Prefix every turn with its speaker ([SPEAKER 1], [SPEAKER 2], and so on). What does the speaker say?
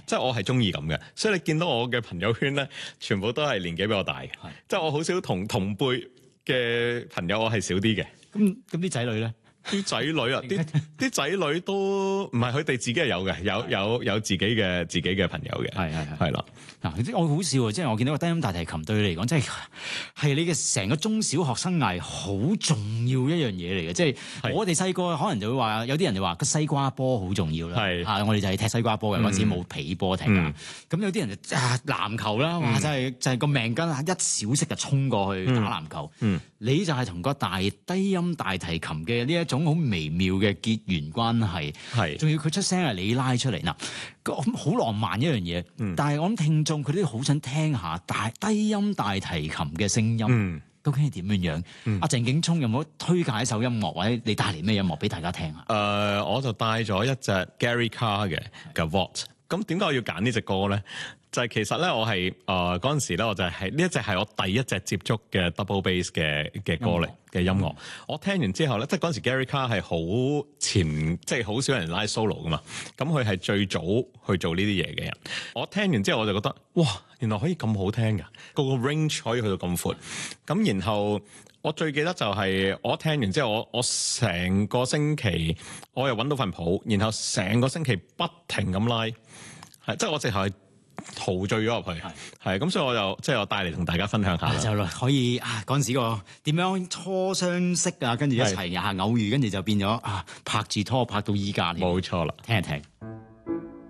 [SPEAKER 1] 即係我係中意咁嘅，所以你見到我嘅朋友圈咧，全部都係年紀比我大嘅，即係我好少同輩嘅朋友，我係少啲嘅。
[SPEAKER 2] 咁啲仔女咧？
[SPEAKER 1] 啲仔女啊，啲仔女都唔係佢哋自己係有嘅，有自己嘅朋友嘅，係啦。
[SPEAKER 2] 嗱，我好笑喎，即係我見到個低音大提琴對你嚟講，即係你嘅成個中小學生涯好重要一樣嘢嚟嘅。即係我哋細個可能就會話，有啲人就話個西瓜波好重要啦。我哋就係踢西瓜波嘅嗰陣時冇皮波踢啊。咁有啲人就籃球啦，哇！就係個命根一小息就衝過去打籃球。你就係同個低音大提琴嘅呢一種好微妙嘅結緣關係，仲要佢出聲係你拉出嚟嗱，好浪漫一樣嘢。但係我諗聽眾佢都好想聽下低音大提琴嘅聲音，究竟係點樣樣？阿鄭景聰有冇推介一首音樂，或者你帶嚟咩音樂俾大家聽下？
[SPEAKER 1] 我就帶咗一隻 Gary Carr 嘅 Gavotte。咁點解我要揀呢隻歌咧？就係其實咧，我係嗰陣時咧，我就係呢一隻係我第一隻接觸嘅 double bass 嘅歌嚟嘅音樂。我聽完之後咧，即係嗰陣時 Gary Carr 係好前，即係好少人拉 solo 噶嘛。咁佢係最早去做呢啲嘢嘅人。我聽完之後我就覺得，哇，原來可以咁好聽㗎，個 range 可以去到咁闊。咁然後我最記得就係我聽完之後，我成個星期我又揾到份譜，然後成個星期不停咁拉，即係我直頭係陶醉咗入去，係咁，所以我就即係我帶嚟同大家分享下啦。
[SPEAKER 2] 就可以嗰陣時個點樣初相識啊，跟住一齊偶遇，跟住就變咗拍住拖拍到依家。
[SPEAKER 1] 冇錯啦，
[SPEAKER 2] 聽一聽。